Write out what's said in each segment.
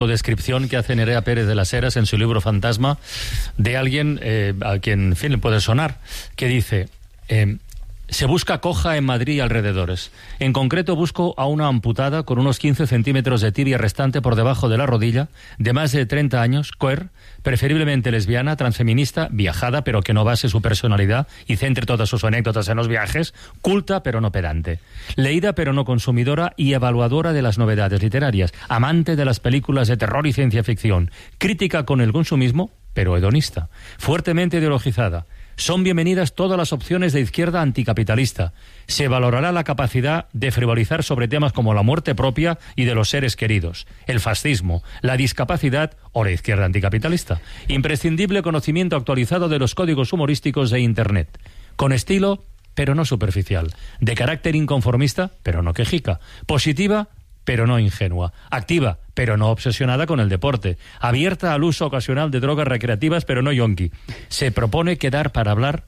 descripción que hace Nerea Pérez de las Heras en su libro Fantasma de alguien a quien, en fin, le puede sonar, que dice: se busca coja en Madrid y alrededores. En concreto busco a una amputada con unos 15 centímetros de tibia restante por debajo de la rodilla, de más de 30 años, queer, preferiblemente lesbiana, transfeminista, viajada, pero que no base su personalidad y centre todas sus anécdotas en los viajes, culta pero no pedante, leída pero no consumidora y evaluadora de las novedades literarias, amante de las películas de terror y ciencia ficción, crítica con el consumismo, pero hedonista, fuertemente ideologizada. Son bienvenidas todas las opciones de izquierda anticapitalista. Se valorará la capacidad de frivolizar sobre temas como la muerte propia y de los seres queridos, el fascismo, la discapacidad o la izquierda anticapitalista. Imprescindible conocimiento actualizado de los códigos humorísticos de Internet. Con estilo, pero no superficial. De carácter inconformista, pero no quejica. Positiva, pero no ingenua. Activa, pero no obsesionada con el deporte. Abierta al uso ocasional de drogas recreativas, pero no yonki. Se propone quedar para hablar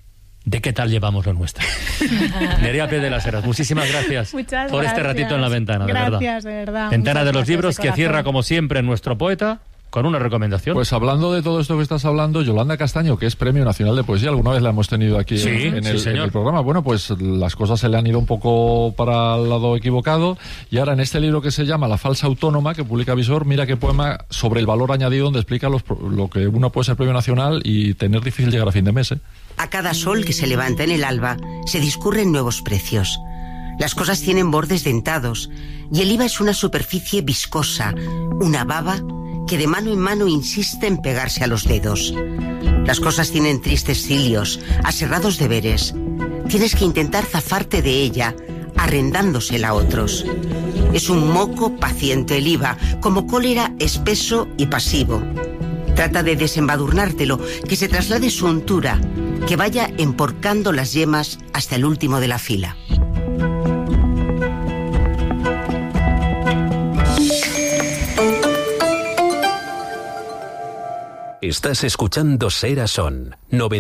de qué tal llevamos lo nuestro. Nerea Pérez de las Heras, muchísimas gracias por este ratito en la ventana, Gracias, de verdad. Ventana Muchas de los gracias, libros de que corazón. cierra, como siempre, nuestro poeta con una recomendación. Pues hablando de todo esto que estás hablando, Yolanda Castaño, que es Premio Nacional de Poesía, alguna vez la hemos tenido aquí en el programa. Bueno, pues las cosas se le han ido un poco para el lado equivocado, y ahora en este libro que se llama La falsa autónoma, que publica Visor, mira qué poema sobre el valor añadido, donde explica lo que uno puede ser Premio Nacional y tener difícil llegar a fin de mes, ¿eh? A cada sol que se levanta en el alba se discurren nuevos precios. Las cosas tienen bordes dentados y el IVA es una superficie viscosa, una baba que de mano en mano insiste en pegarse a los dedos. Las cosas tienen tristes cilios, aserrados deberes. Tienes que intentar zafarte de ella, arrendándosela a otros. Es un moco paciente el IVA, como cólera espeso y pasivo. Trata de desembadurnártelo, que se traslade su untura, que vaya emporcando las yemas hasta el último de la fila. Estás escuchando Sera Son,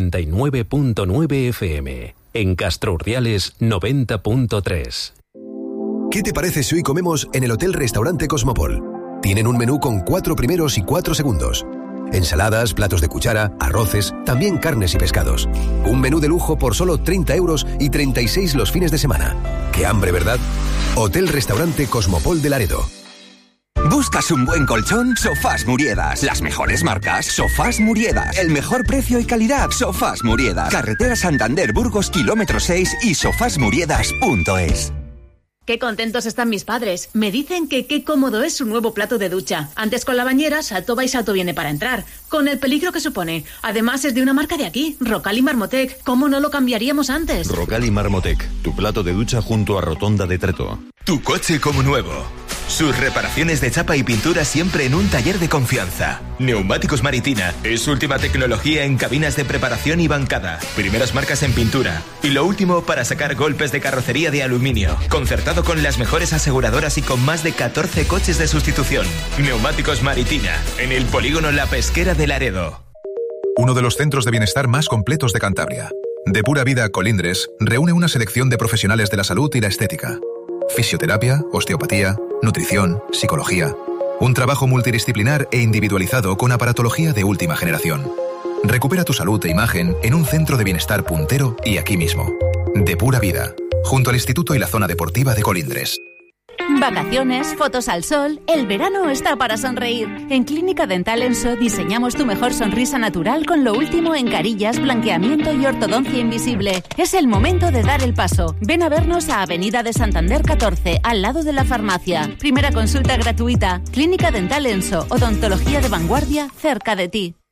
99.9 FM. En Castro Urdiales, 90.3. ¿Qué te parece si hoy comemos en el Hotel Restaurante Cosmopol? Tienen un menú con 4 primeros y 4 segundos. Ensaladas, platos de cuchara, arroces, también carnes y pescados. Un menú de lujo por solo 30 euros y 36 los fines de semana. ¡Qué hambre, ¿verdad? Hotel Restaurante Cosmopol de Laredo. ¿Buscas un buen colchón? Sofás Muriedas. Las mejores marcas. Sofás Muriedas. El mejor precio y calidad. Sofás Muriedas. Carretera Santander Burgos, kilómetro 6 y sofasmuriedas.es. Qué contentos están mis padres. Me dicen que qué cómodo es su nuevo plato de ducha. Antes con la bañera, salto va y salto viene para entrar, con el peligro que supone. Además es de una marca de aquí, Rocal y Marmotec. ¿Cómo no lo cambiaríamos antes? Rocal y Marmotec, tu plato de ducha junto a Rotonda de Treto. Tu coche como nuevo. Sus reparaciones de chapa y pintura siempre en un taller de confianza. Neumáticos Maritina es última tecnología en cabinas de preparación y bancada. Primeras marcas en pintura. Y lo último para sacar golpes de carrocería de aluminio. Concertado con las mejores aseguradoras y con más de 14 coches de sustitución. Neumáticos Maritina, en el polígono La Pesquera de Laredo. Uno de los centros de bienestar más completos de Cantabria. De Pura Vida Colindres reúne una selección de profesionales de la salud y la estética. Fisioterapia, osteopatía, nutrición, psicología. Un trabajo multidisciplinar e individualizado con aparatología de última generación. Recupera tu salud e imagen en un centro de bienestar puntero y aquí mismo. De Pura Vida, junto al Instituto y la Zona Deportiva de Colindres. Vacaciones, fotos al sol, el verano está para sonreír. En Clínica Dental Enso diseñamos tu mejor sonrisa natural con lo último en carillas, blanqueamiento y ortodoncia invisible. Es el momento de dar el paso. Ven a vernos a Avenida de Santander 14, al lado de la farmacia. Primera consulta gratuita. Clínica Dental Enso, odontología de vanguardia cerca de ti.